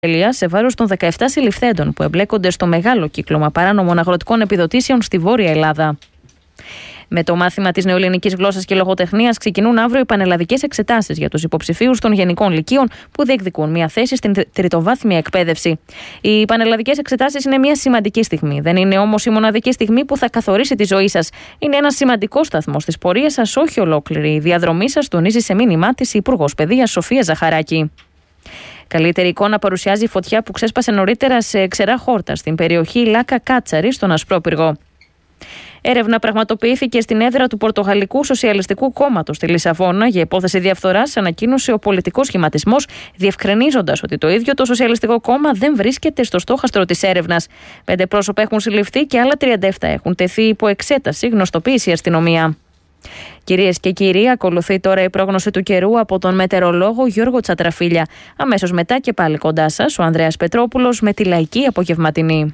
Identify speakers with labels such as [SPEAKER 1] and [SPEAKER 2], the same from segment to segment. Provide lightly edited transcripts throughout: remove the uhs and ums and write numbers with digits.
[SPEAKER 1] σε βάρος των 17 συλληφθέντων που εμπλέκονται στο μεγάλο κύκλωμα παράνομων αγροτικών επιδοτήσεων στη Βόρεια Ελλάδα. Με το μάθημα της νεοελληνικής γλώσσας και λογοτεχνίας ξεκινούν αύριο οι πανελλαδικές εξετάσεις για τους υποψηφίους των γενικών λυκείων που διεκδικούν μια θέση στην τριτοβάθμια εκπαίδευση. Οι πανελλαδικές εξετάσεις είναι μια σημαντική στιγμή. Δεν είναι όμως η μοναδική στιγμή που θα καθορίσει τη ζωή σας. Είναι ένας σημαντικός σταθμός της πορείας σας, όχι ολόκληρη η διαδρομή σας, τονίζει σε μήνυμά της η Υπουργός Παιδείας Σοφία Ζαχαράκη. Καλύτερη εικόνα παρουσιάζει η φωτιά που ξέσπασε νωρίτερα σε ξερά χόρτα στην περιοχή Λάκα Κάτσαρη, στον Ασπρόπυργο. Έρευνα πραγματοποιήθηκε στην έδρα του Πορτογαλικού Σοσιαλιστικού Κόμματος στη Λισαβόνα για υπόθεση διαφθοράς, ανακοίνωσε ο πολιτικός σχηματισμός, διευκρινίζοντας ότι το ίδιο το Σοσιαλιστικό Κόμμα δεν βρίσκεται στο στόχαστρο της έρευνας. 5 πρόσωπα έχουν συλληφθεί και άλλα 37 έχουν τεθεί υπό εξέταση, γνωστοποίησε η αστυνομία. Κυρίες και κύριοι, ακολουθεί τώρα η πρόγνωση του καιρού από τον μετεωρολόγο Γιώργο Τσατραφίλια. Αμέσως μετά και πάλι κοντά σας ο Ανδρέας Πετρόπουλος με τη λαϊκή απογευματινή.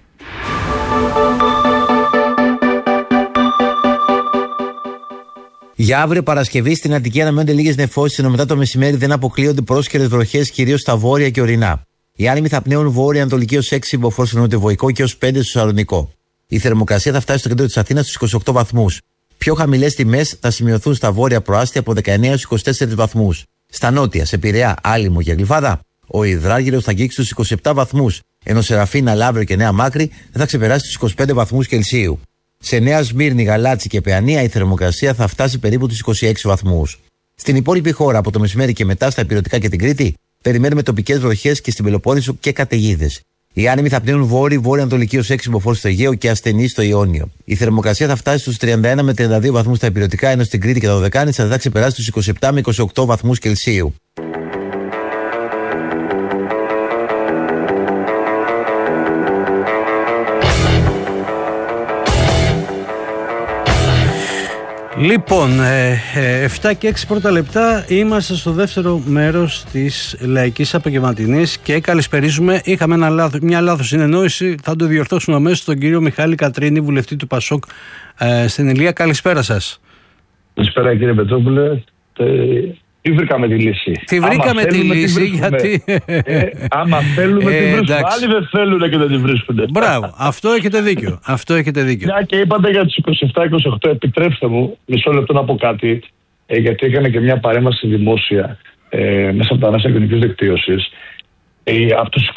[SPEAKER 2] Για αύριο Παρασκευή στην Αττική αναμένονται λίγες νεφώσεις, ενώ μετά το μεσημέρι δεν αποκλείονται πρόσκαιρες βροχές, κυρίως στα βόρεια και ορεινά. Οι άνεμοι θα πνέουν βόρεια-ανατολική ως 6 μποφόρ στο νοτιοβοϊκό και ως 5 στο Σαλονικό. Η θερμοκρασία θα φτάσει στο κέντρο της Αθήνας στους 28 βαθμούς. Πιο χαμηλές τιμές θα σημειωθούν στα βόρεια προάστια από 19 στους 24 βαθμούς. Στα νότια, σε Πειραιά, Άλυμο και Γλυφάδα, ο υδράργυρος θα αγγίξει στους 27 βαθμούς, ενώ σε Ραφίνα, Λαύριο και Νέα Μάκρη δεν θα ξεπεράσει τους 25 βαθμούς Κελσίου. Σε Νέα Σμύρνη, Γαλάτσι και Παιανία η θερμοκρασία θα φτάσει περίπου τους 26 βαθμούς. Στην υπόλοιπη χώρα, από το μεσημέρι και μετά, στα Ηπειρωτικά και την Κρήτη, περιμένουμε τοπικές βροχές και στην Πελοπόννησο και καταιγίδες. Οι άνεμοι θα πνέουν βόρεια-ανατολική ως 6 μποφόρ στο Αιγαίο και ασθενή στο Ιόνιο. Η θερμοκρασία θα φτάσει στους 31 με 32 βαθμούς στα Ηπειρωτικά, ενώ στην Κρήτη και τα Δωδεκάνησα θα ξεπεράσει τους 27 με 28 βαθμούς Κελσίου.
[SPEAKER 3] Λοιπόν, 7 και 6 πρώτα λεπτά είμαστε στο δεύτερο μέρος της λαϊκής απογευματινής και καλησπερίζουμε. Είχαμε μια λάθος συνεννόηση, θα το διορθώσουμε αμέσως, τον κύριο Μιχάλη Κατρίνη, βουλευτή του ΠΑΣΟΚ στην Ηλία. Καλησπέρα σας.
[SPEAKER 4] Καλησπέρα κύριε Πετρόπουλε. Τι βρήκαμε τη λύση.
[SPEAKER 3] Τι βρήκαμε τη λύση, γιατί.
[SPEAKER 4] Άμα θέλουμε τη βρίσκουμε. Άλλοι δεν θέλουν και δεν τη βρίσκονται.
[SPEAKER 3] Μπράβο, αυτό έχετε δίκιο.
[SPEAKER 4] Μια και είπατε για τους 27-28, επιτρέψτε μου μισό λεπτό να πω κάτι, γιατί έκανε και μια παρέμβαση δημόσια μέσα από τα μέσα κοινωνικής δικτύωσης. Από τους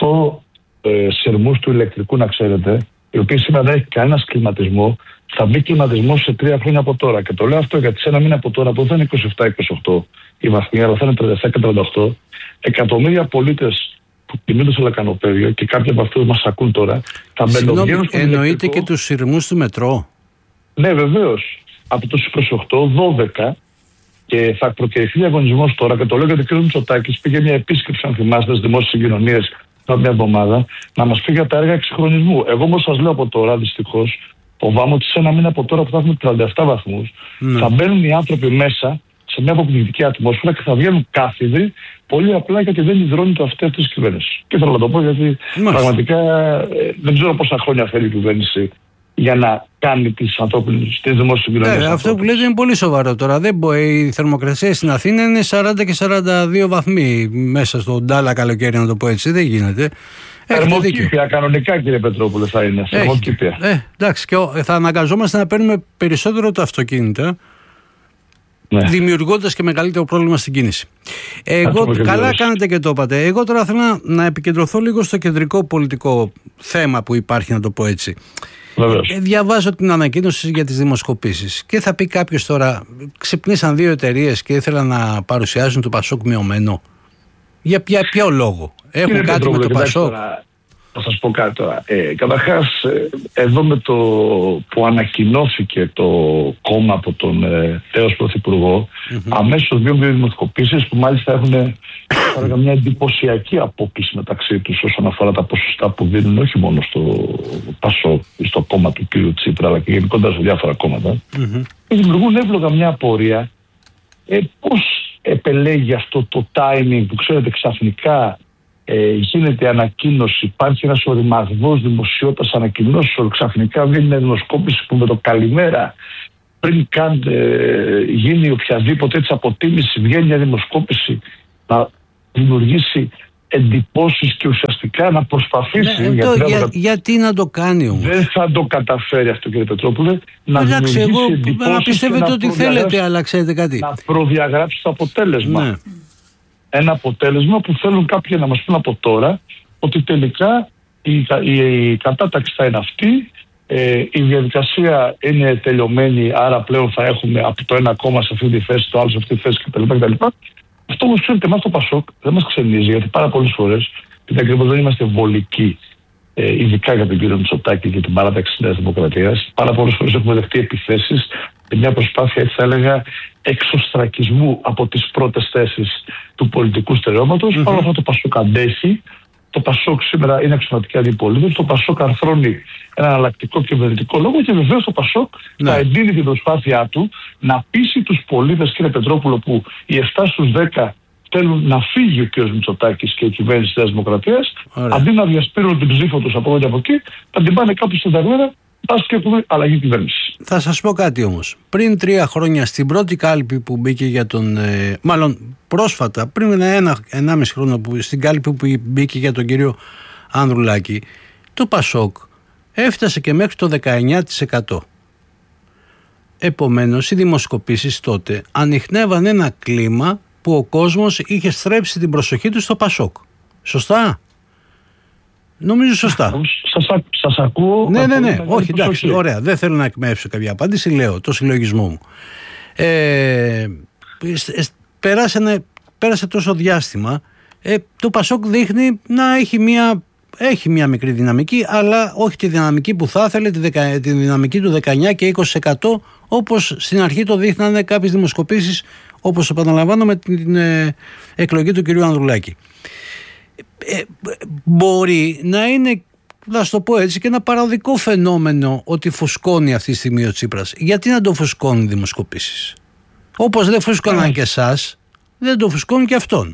[SPEAKER 4] 28 σειρμούς του ηλεκτρικού, να ξέρετε, οι οποίοι σήμερα δεν έχει κανένας κλιματισμό, θα μπει κλιματισμό σε 3 χρόνια από τώρα. Και το λέω αυτό γιατί σε ένα μήνα από τώρα, που δεν είναι 27-28 η βαθμία, αλλά θα είναι 37 και 38, εκατομμύρια πολίτες που κινούνται στο λακανοπέδιο και κάποιοι από αυτούς μας ακούν τώρα, θα μπαινοβγαίνουν στο ηλεκτρικό.
[SPEAKER 3] Εννοείται και τους σειρμούς του μετρό.
[SPEAKER 4] Ναι, βεβαίως. Από τους 28, 12 και θα προκριθεί διαγωνισμός τώρα. Και το λέω γιατί ο κ. Μητσοτάκης πήγε μια επίσκεψη, αν θυμάστε, στις δημόσιες συγκοινωνίες μια εβδομάδα, να μας πει για τα έργα εξυγχρονισμού. Εγώ όμως σας λέω από τώρα, δυστυχώς, φοβάμαι ότι σε ένα μήνα από τώρα που θα έχουμε 37 βαθμούς, θα μπαίνουν οι άνθρωποι μέσα σε μια αποκριτική ατμόσφαιρα και θα βγαίνουν κάθιδροι, πολύ απλά γιατί δεν υδρώνει το αυτή της κυβέρνησης. Και θέλω να το πω γιατί πραγματικά δεν ξέρω πόσα χρόνια θέλει η κυβέρνηση για να κάνει τις δημόσιες συγκοινωνίες.
[SPEAKER 3] Αυτό που λέτε είναι πολύ σοβαρό τώρα. Η θερμοκρασία στην Αθήνα είναι 40 και 42 βαθμοί μέσα στον Ντάλα καλοκαίρι, να το πω έτσι. Δεν γίνεται.
[SPEAKER 4] Θερμοκήπια κανονικά, κύριε Πετρόπουλε, θα είναι. Θερμοκήπια.
[SPEAKER 3] Εντάξει, και θα αναγκαζόμαστε να παίρνουμε περισσότερο το αυτοκίνητο, δημιουργώντας και μεγαλύτερο πρόβλημα στην κίνηση. Καλά κάνετε και το είπατε. Εγώ τώρα θέλω να επικεντρωθώ λίγο στο κεντρικό πολιτικό θέμα που υπάρχει, να το πω έτσι. Διαβάζω την ανακοίνωση για τις δημοσκοπήσεις και θα πει κάποιος τώρα, ξυπνήσαν 2 εταιρείες και ήθελαν να παρουσιάσουν το ΠΑΣΟΚ μειωμένο. Για ποιο λόγο? Έχουν κάτι με το ΠΑΣΟΚ?
[SPEAKER 4] Θα σας πω κάτι τώρα. Καταρχάς, εδώ με το που ανακοινώθηκε το κόμμα από τον τέος Πρωθυπουργό, αμέσως βγαίνουν 2 δημοσκοπήσεις που μάλιστα έχουν μια εντυπωσιακή απόκληση μεταξύ τους όσον αφορά τα ποσοστά που δίνουν όχι μόνο στο ΠΑΣΟΚ ή στο κόμμα του κ. Τσίπρα, αλλά και γενικότερα σε διάφορα κόμματα. Και δημιουργούν εύλογα μια απορία πώς επελέγει αυτό το timing που ξέρετε ξαφνικά γίνεται ανακοίνωση, υπάρχει ένας οριμασμός δημοσιότητας ανακοινώσεων, ξαφνικά βγαίνει μια δημοσκόπηση που με το καλημέρα πριν καν γίνει οποιαδήποτε έτσι αποτίμηση βγαίνει μια δημοσκόπηση να δημιουργήσει εντυπώσεις και ουσιαστικά να προσπαθήσει.
[SPEAKER 3] Γιατί να το κάνει όμως?
[SPEAKER 4] Δεν θα το καταφέρει αυτό, κύριε Πετρόπουλε.
[SPEAKER 3] Εντάξει, εγώ να πιστεύετε ότι θέλετε, αλλά ξέρετε κάτι.
[SPEAKER 4] Να προδιαγράψει το αποτέλεσμα.
[SPEAKER 3] Ναι.
[SPEAKER 4] Ένα αποτέλεσμα που θέλουν κάποιοι να μας πούν από τώρα, ότι τελικά η κατάταξη θα είναι αυτή, η διαδικασία είναι τελειωμένη, άρα πλέον θα έχουμε από το ένα κόμμα σε αυτή τη θέση, το άλλο σε αυτή τη θέση κτλ. Αυτό όμως, ξέρετε, εμάς το Πασόκ δεν μας ξενίζει, γιατί πάρα πολλές φορές, επειδή ακριβώς δεν είμαστε βολικοί, ειδικά για τον κύριο Μητσοτάκη και την παράταξη της Νέας Δημοκρατίας, πάρα πολλές φορές έχουμε δεχτεί επιθέσεις με μια προσπάθεια, έτσι θα έλεγα, εξωστρακισμού από τις πρώτες θέσεις του πολιτικού στερεώματος. Παρ' όλα αυτά το Πασόκ αντέχει. Το Πασόκ σήμερα είναι αξιωματική αντιπολίτευση. Το Πασόκ αρθρώνει ένα εναλλακτικό κυβερνητικό λόγο και βεβαίως το Πασόκ θα εντείνει την προσπάθειά του να πείσει τους πολίτες, κύριε Πετρόπουλο, που οι 7 στους 10 θέλουν να φύγει ο κ. Μητσοτάκης και η κυβέρνηση της Νέας Δημοκρατίας, αντί να διασπείρουν την ψήφο τους από εδώ και από εκεί, θα την πάνε κάπου στην Ταγούρα, πας και έχουμε αλλαγή κυβέρνηση.
[SPEAKER 3] Θα σας πω κάτι όμως. Πριν 3 χρόνια, στην πρώτη κάλπη που μπήκε για τον. Μάλλον πρόσφατα, πριν 1,5 χρόνο, στην κάλπη που μπήκε για τον κύριο Ανδρουλάκη, το Πασόκ έφτασε και μέχρι το 19%. Επομένως, οι δημοσκοπήσεις τότε ανιχνεύαν ένα κλίμα που ο κόσμος είχε στρέψει την προσοχή του στο Πασόκ. Σωστά? Νομίζω σωστά.
[SPEAKER 4] Σας ακούω.
[SPEAKER 3] Ναι. Όχι, εντάξει, ωραία. Δεν θέλω να εκμεύσω κάποια απάντηση. Λέω το συλλογισμό μου. Πέρασε τόσο διάστημα. Το Πασόκ δείχνει να έχει μια μικρή δυναμική, αλλά όχι τη δυναμική που θα ήθελε, τη δυναμική του 19 και 20%, όπως στην αρχή το δείχνανε κάποιες δημοσκοπήσεις, όπως επαναλαμβάνω με την εκλογή του κυρίου Ανδρουλάκη. Μπορεί να είναι, να σου το πω έτσι, και ένα παραδικό φαινόμενο ότι φουσκώνει αυτή τη στιγμή ο Τσίπρας. Γιατί να το φουσκώνει οι δημοσκοπήσεις? Όπως δεν φουσκώναν και εσάς, δεν το φουσκώνουν και αυτόν.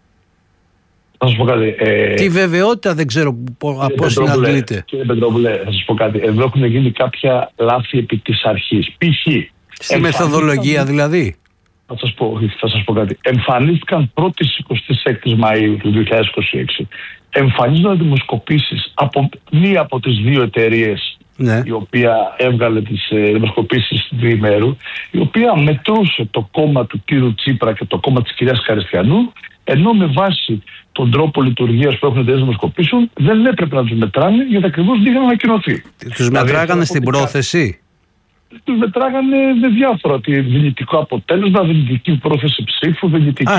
[SPEAKER 4] Θα σας πω κάτι.
[SPEAKER 3] Τη βεβαιότητα δεν ξέρω από συναντλείτε. Κύριε
[SPEAKER 4] Πετρόπουλε, θα σας πω κάτι. Εδώ έχουν γίνει κάποια λάθη επί της αρχής. Π.χ.
[SPEAKER 3] Στη μεθοδολογία δηλαδή.
[SPEAKER 4] Θα σας πω κάτι. Εμφανίστηκαν πρώτης 26 Μαΐου του 2026. Εμφανίζονταν δημοσκοπήσεις από μία από τις δύο εταιρείες, η οποία έβγαλε τις δημοσκοπήσεις του ημέρου, η οποία μετρούσε το κόμμα του κύριου Τσίπρα και το κόμμα της κυρίας Καριστιανού, ενώ με βάση τον τρόπο λειτουργίας που έχουν εταιρείες δημοσκοπήσεων δεν έπρεπε να τους μετράνε, γιατί ακριβώς δεν είχαν ανακοινωθεί.
[SPEAKER 3] Τους μετράγανε στην πρόθεση?
[SPEAKER 4] Τους μετράγανε με διάφορα. Δυνητικό αποτέλεσμα, δυνητική πρόθεση ψήφου, δυνητική.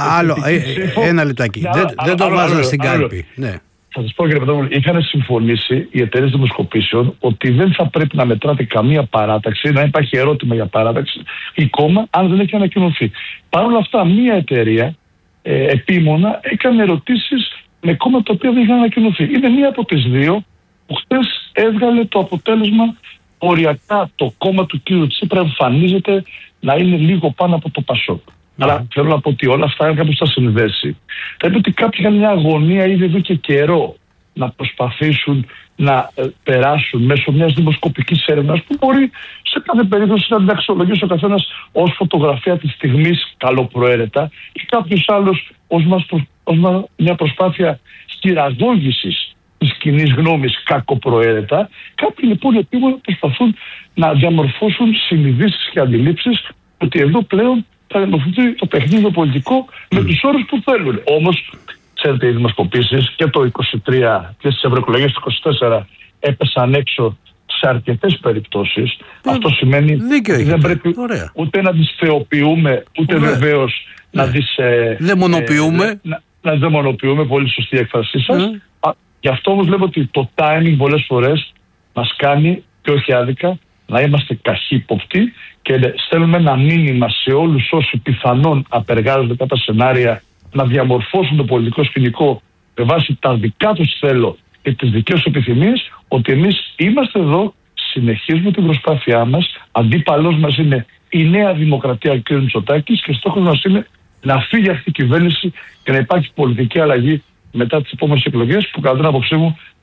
[SPEAKER 3] Ένα λεπτάκι. Δεν το βάζανε στην κάλπη. Ναι.
[SPEAKER 4] Θα σας πω, κύριε Πετρόπουλο, είχαν συμφωνήσει οι εταιρείες δημοσκοπήσεων ότι δεν θα πρέπει να μετράτε καμία παράταξη, να υπάρχει ερώτημα για παράταξη ή κόμμα, αν δεν έχει ανακοινωθεί. Παρ' όλα αυτά, μία εταιρεία επίμονα έκανε ερωτήσεις με κόμματα τα οποία δεν είχαν ανακοινωθεί. Είναι μία από τις δύο που χθες έβγαλε το αποτέλεσμα. Οριακά το κόμμα του κ. Τσίπρα εμφανίζεται να είναι λίγο πάνω από το Πασόκ. Αλλά θέλω να πω ότι όλα αυτά κάπως θα συνδέσει. Θα είπε ότι κάποιοι είχαν μια αγωνία ήδη εδώ και καιρό να προσπαθήσουν να περάσουν μέσω μιας δημοσκοπικής έρευνας που μπορεί σε κάθε περίπτωση να την αξιολογήσει ο καθένας ως φωτογραφία της στιγμής καλοπροαίρετα ή κάποιος άλλος ως μια προσπάθεια χειραγώγησης της κοινής γνώμης κακοπροαίρετα. Κάποιοι λοιπόν επίμονα προσπαθούν να διαμορφώσουν συνειδήσεις και αντιλήψεις ότι εδώ πλέον θα διαμορφωθεί το παιχνίδι πολιτικό με τους όρους που θέλουν. Όμως, ξέρετε, οι δημοσκοπήσεις και το 23 και στις ευρωεκλογές του 24 έπεσαν έξω σε αρκετές περιπτώσεις. Αυτό σημαίνει ότι δεν πρέπει ούτε να τις θεοποιούμε, ούτε βεβαίως να τις
[SPEAKER 3] δαιμονοποιούμε.
[SPEAKER 4] Να δαιμονοποιούμε, πολύ σωστή η έκφρασή σας. Γι' αυτό όμως βλέπω ότι το timing πολλές φορές μας κάνει, και όχι άδικα, να είμαστε καχύποπτοι και στέλνουμε ένα μήνυμα σε όλους όσοι πιθανόν απεργάζονται κατά σενάρια να διαμορφώσουν το πολιτικό σκηνικό με βάση τα δικά τους θέλω και τις δικές τους επιθυμίες, ότι εμείς είμαστε εδώ, συνεχίζουμε την προσπάθειά μας, αντίπαλός μας είναι η Νέα Δημοκρατία ο κ. Μητσοτάκης και στόχος μας είναι να φύγει αυτή η κυβέρνηση και να υπάρχει πολιτική αλλαγή μετά τις επόμενες εκλογές που κατά την άποψή μου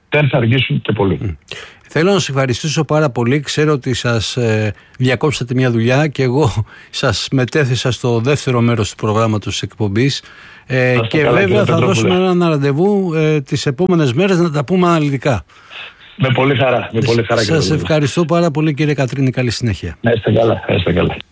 [SPEAKER 4] δεν θα αργήσουν και πολύ.
[SPEAKER 3] Θέλω να σας ευχαριστήσω πάρα πολύ. Ξέρω ότι σας διακόψατε μια δουλειά και εγώ σας μετέθεσα στο δεύτερο μέρος του προγράμματος της εκπομπής. Και βέβαια θα δώσουμε ένα ραντεβού τις επόμενες μέρες να τα πούμε αναλυτικά.
[SPEAKER 4] Με πολύ χαρά.
[SPEAKER 3] Σας ευχαριστώ πάρα πολύ, κύριε Κατρίνη. Καλή συνέχεια.
[SPEAKER 4] Να είστε καλά.